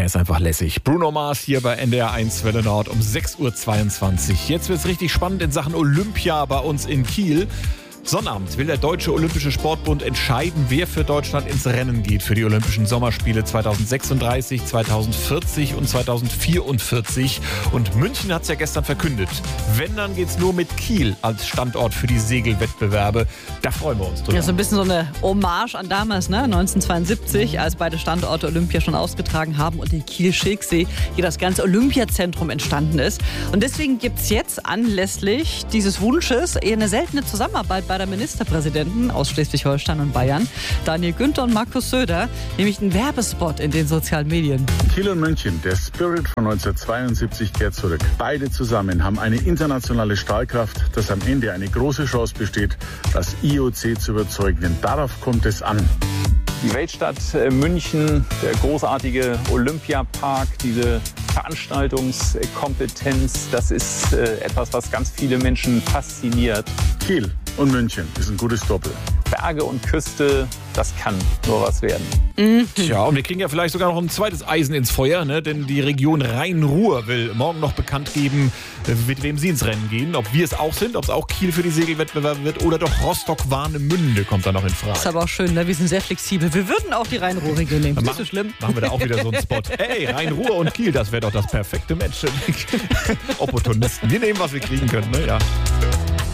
ist einfach lässig. Bruno Mars hier bei NDR 1 Welle Nord um 6.22 Uhr. Jetzt wird es richtig spannend in Sachen Olympia bei uns in Kiel. Sonnabend will der Deutsche Olympische Sportbund entscheiden, wer für Deutschland ins Rennen geht für die Olympischen Sommerspiele 2036, 2040 und 2044. Und München hat es ja gestern verkündet. Wenn, dann geht's nur mit Kiel als Standort für die Segelwettbewerbe. Da freuen wir uns drüber. Ja, so ein bisschen so eine Hommage an damals, ne? 1972, als beide Standorte Olympia schon ausgetragen haben und in Kiel-Schilksee hier das ganze Olympiazentrum entstanden ist. Und deswegen gibt es jetzt anlässlich dieses Wunsches eher eine seltene Zusammenarbeit bei der Ministerpräsidenten aus Schleswig-Holstein und Bayern, Daniel Günther und Markus Söder, nämlich einen Werbespot in den sozialen Medien. Kiel und München, der Spirit von 1972 kehrt zurück. Beide zusammen haben eine internationale Strahlkraft, dass am Ende eine große Chance besteht, das IOC zu überzeugen. Denn darauf kommt es an. Die Weltstadt München, der großartige Olympiapark, diese Veranstaltungskompetenz, das ist etwas, was ganz viele Menschen fasziniert. Kiel und München ist ein gutes Doppel. Berge und Küste, das kann nur was werden. Tja, und wir kriegen ja vielleicht sogar noch ein zweites Eisen ins Feuer, ne? Denn die Region Rhein-Ruhr will morgen noch bekannt geben, mit wem sie ins Rennen gehen. Ob wir es auch sind, ob es auch Kiel für die Segelwettbewerbe wird oder doch Rostock-Warnemünde kommt da noch in Frage. Das ist aber auch schön, ne? Wir sind sehr flexibel. Wir würden auch die Rhein-Ruhr-Region nehmen. Nicht so schlimm. Machen wir da auch wieder so einen Spot. Ey, Rhein-Ruhr und Kiel, das wäre doch das perfekte Match. Opportunisten. Wir nehmen, was wir kriegen können, ne? Ja.